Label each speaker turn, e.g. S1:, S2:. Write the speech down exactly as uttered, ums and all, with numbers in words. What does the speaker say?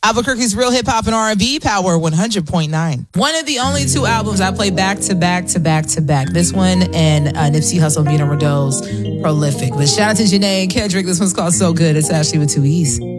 S1: Albuquerque's Real Hip Hop and R and B, Power one hundred point nine. One of the only two albums I play back to back to back to back. This one and uh, Nipsey Hussle and Vito Rodeau's Prolific. But shout out to Janae and Kendrick. This one's called So Good. It's actually with two E's.